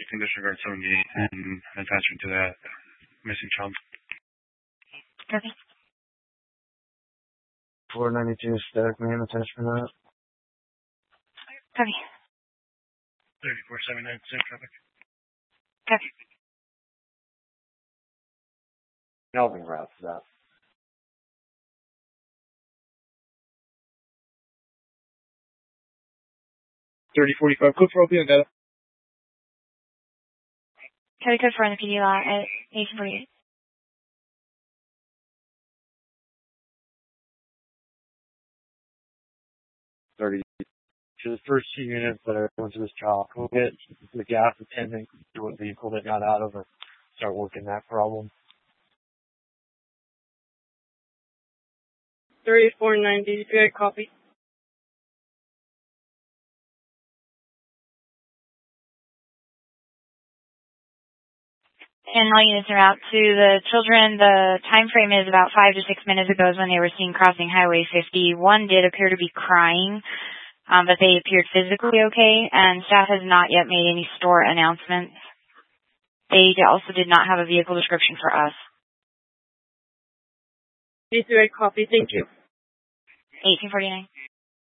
you can disregard 78 and attachment to that missing child. Copy. 492 static man attachment to that. Copy. 3479, same traffic. Copy. Melvin routes that. 3045, code for OP on data. Copy code 4 on the PD lot at 1848. 30. To the first 2 units that are going to this trial, we'll get the gas attendant to what vehicle that got out of and start working that problem. 3490, good copy. And all units are out to the children. The time frame is about 5 to 6 minutes ago is when they were seen crossing Highway 50. One did appear to be crying, but they appeared physically okay, and staff has not yet made any store announcements. They also did not have a vehicle description for us. Good copy, thank you. 1849.